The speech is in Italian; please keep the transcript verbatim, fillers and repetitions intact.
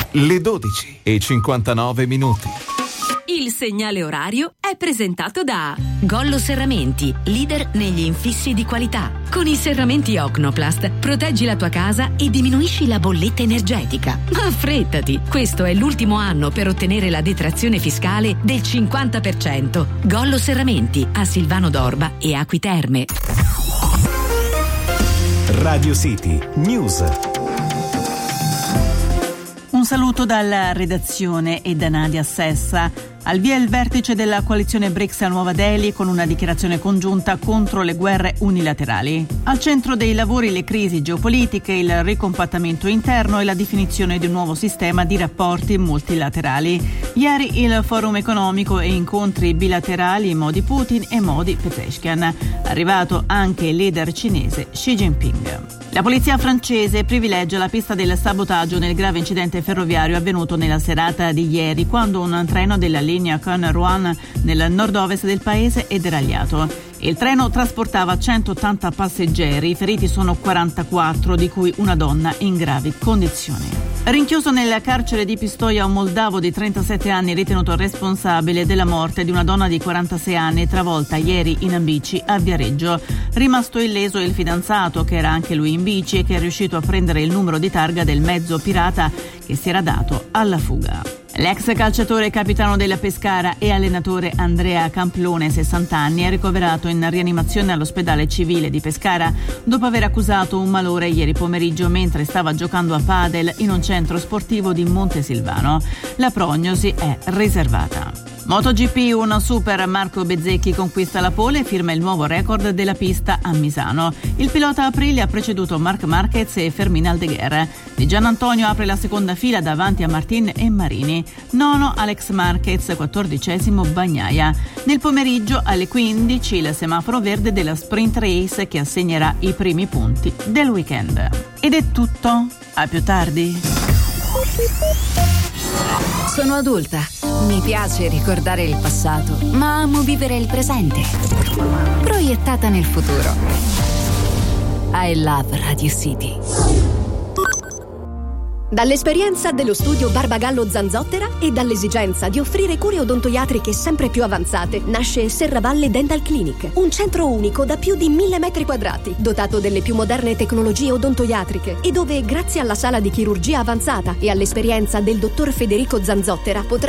le dodici e cinquantanove minuti. Il segnale orario è presentato da Gollo Serramenti, leader negli infissi di qualità. Con i serramenti Ocnoplast proteggi la tua casa e diminuisci la bolletta energetica. Ma affrettati, questo è l'ultimo anno per ottenere la detrazione fiscale del cinquanta per cento. Gollo Serramenti a Silvano d'Orba e Acqui Terme. Radio City News. Un saluto dalla redazione e da Nadia Sessa. Al via il vertice della coalizione BRICS a Nuova Delhi con una dichiarazione congiunta contro le guerre unilaterali. Al centro dei lavori le crisi geopolitiche, il ricompattamento interno e la definizione di un nuovo sistema di rapporti multilaterali. Ieri il forum economico e incontri bilaterali Modi Putin e Modi Pezeshkian. Arrivato anche il leader cinese Xi Jinping. La polizia francese privilegia la pista del sabotaggio nel grave incidente ferroviario avvenuto nella serata di ieri, quando un treno della linea Caen-Rouen nel nord-ovest del paese è deragliato. Il treno trasportava centottanta passeggeri, i feriti sono quarantaquattro, di cui una donna in gravi condizioni. Rinchiuso nel carcere di Pistoia un moldavo di trentasette anni ritenuto responsabile della morte di una donna di quarantasei anni travolta ieri in bici a Viareggio. Rimasto illeso il fidanzato, che era anche lui in bici e che è riuscito a prendere il numero di targa del mezzo pirata che si era dato alla fuga. L'ex calciatore capitano della Pescara e allenatore Andrea Camplone, sessanta anni, è ricoverato in rianimazione all'ospedale civile di Pescara dopo aver accusato un malore ieri pomeriggio mentre stava giocando a padel in un centro sportivo di Montesilvano. La prognosi è riservata. MotoGP, un super Marco Bezzecchi conquista la pole e firma il nuovo record della pista a Misano. Il pilota Aprilia ha preceduto Marc Marquez e Fermin Aldeguer. Di Gianantonio apre la seconda fila davanti a Martin e Marini. Nono Alex Marquez, quattordicesimo Bagnaia. Nel pomeriggio alle quindici il semaforo verde della sprint race che assegnerà i primi punti del weekend. Ed è tutto. A più tardi. Sono adulta. Mi piace ricordare il passato, ma amo vivere il presente. Proiettata nel futuro. I love Radio City. Dall'esperienza dello studio Barbagallo Zanzottera e dall'esigenza di offrire cure odontoiatriche sempre più avanzate, nasce Serravalle Dental Clinic, un centro unico da più di mille metri quadrati, dotato delle più moderne tecnologie odontoiatriche e dove, grazie alla sala di chirurgia avanzata e all'esperienza del dottor Federico Zanzottera, potrà